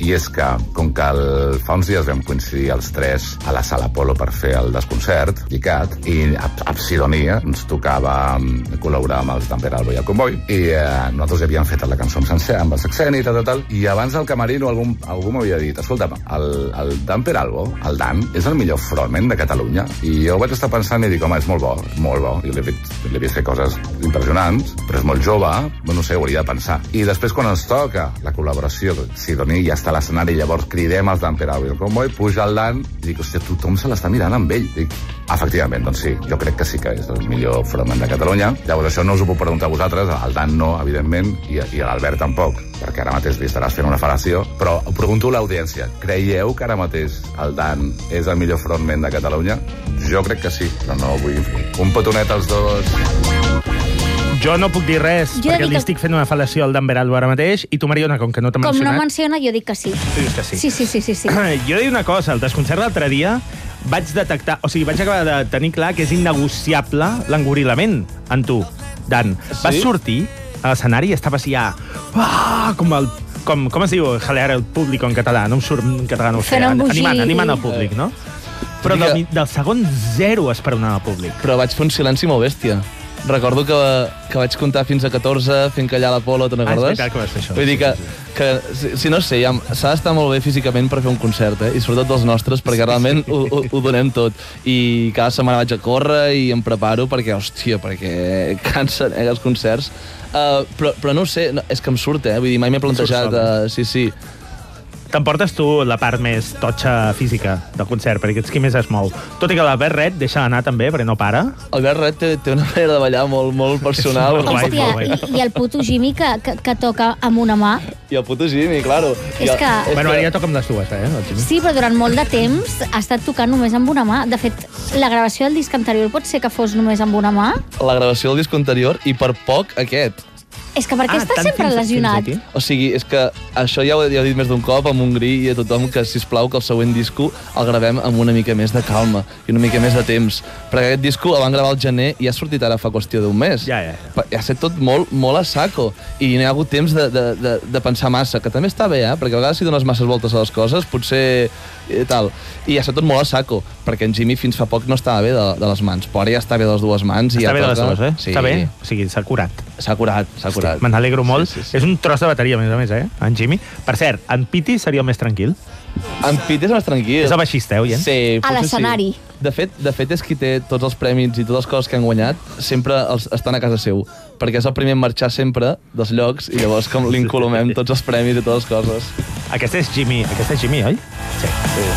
i és que, com que fa uns dies vam coincidir els tres a la Sala Apolo per fer el desconcert, ICAT, i a Sidonia ens tocava col·laborar amb els Damper Albo i el Comboi, i nosaltres ja havíem fet la cançó en sencer, amb el Saxeni i tal, i abans al camerino algú m'havia dit, escolta'm, el Damper Albo, el Dan, és el millor frontman de Catalunya, i jo vaig estar pensant i dic, home, és molt bo, jo l'he vist fer coses impressionants, però és molt jove, no sé, ho hauria de pensar. I després, quan ens toca la col·laboració, Sidonia ja està a l'escenari, llavors cridem els Damper Albo i el Comboi, puja el Dan, i dic, hòstia, tothom se l'està mirant amb ell. Dic, efectivament, doncs sí, jo crec que sí que és el millor frontman de Catalunya. Llavors això no us ho puc preguntar a vosaltres, el Dan no, evidentment, i l'Albert tampoc, perquè ara mateix li estaràs fent una fal·lació, però ho pregunto a l'audiència, creieu que ara mateix el Dan és el millor frontman de Catalunya? Jo crec que sí, però no vull influir. Un petonet als dos. Jo no puc dir res, perquè li estic fent una fal·lació al Damper Albo ara mateix, i tu, Mariona, com que no t'ha mencionat... Com no menciona, jo dic que sí. Tu dius que sí. Sí. Jo dic una cosa, al desconcert l'altre dia vaig detectar, o sigui, vaig acabar de tenir clar que és innegociable l'engorilament en tu, Dan. Vas sortir a l'escenari i estaves ja... Com es diu jalear el públic en català? No em surt en català, no ho sé. Animant el públic, no? Però del segon zero esperonant el públic. Però vaig fer un silenci molt bèstia. Recordo que vaig comptar fins a 14 fent callar l'Apolo, te'n recordes? És veritat que vas fer això. Vull dir que si no sé, s'ha d'estar molt bé físicament per fer un concert, i sobretot dels nostres, perquè realment ho donem tot. I cada setmana vaig a córrer i em preparo perquè, hòstia, perquè cansen els concerts. Però no ho sé, és que em surt, vull dir, mai m'he plantejat... Sí. T'emportes tu la part més totxa física del concert, perquè ets qui més es mou. Tot i que l'Albert Ret deixa d'anar també, perquè no para. Albert Ret té una manera de ballar molt personal. Hòstia, i el puto Jimmy que toca amb una mà. I el puto Jimmy, claro. És que... Bueno, ara ja toca amb les dues, el Jimmy. Sí, però durant molt de temps ha estat tocant només amb una mà. De fet, la gravació del disc anterior pot ser que fos només amb una mà? La gravació del disc anterior i per poc aquest. És que per què està sempre lesionat? O sigui, és que això ja ho he dit més d'un cop a Montgrí i a tothom, que, sisplau, que el següent disco el gravem amb una mica més de calma i una mica més de temps. Perquè aquest disco el van gravar al gener i ha sortit ara fa qüestió d'un mes. Ja. Ha estat tot molt a saco i no hi ha hagut temps de pensar massa, que també està bé, perquè a vegades si dones masses voltes a les coses, potser tal. I ha estat tot molt a saco, perquè en Jimmy fins fa poc no estava bé de les mans, però ara ja està bé de les dues mans. Està bé de les dues, Sí. Està bé? O sigui, s'ha curat. S'ha curat. Me n'alegro molt. Sí. És un tros de bateria, a més, en Jimmy. Per cert, en Piti seria el més tranquil? En Piti és més tranquil. És el baixista, oient? Sí, a l'escenari. Sí. De fet, és qui té tots els prèmits i totes les coses que han guanyat, sempre estan a casa seu, perquè és el primer en marxar sempre dels llocs i llavors com l'incolomem tots els premis i totes les coses. Aquest és Jimmy, oi? Sí.